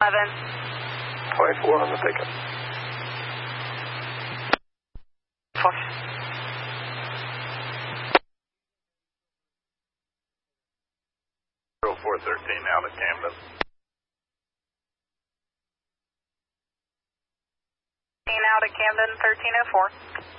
11. 24 on the ticket. Push. Zero 413 out of Camden. Out of Camden, 1304.